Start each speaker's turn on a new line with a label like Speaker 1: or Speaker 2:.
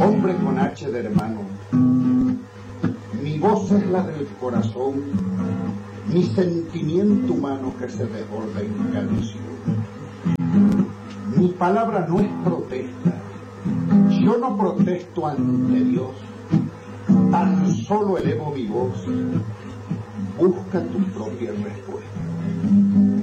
Speaker 1: Hombre con H de hermano, mi voz es la del corazón, mi sentimiento humano que se desborda en canción. Mi palabra no es protesta, yo no protesto ante Dios, tan solo elevo mi voz. Busca tu propia respuesta.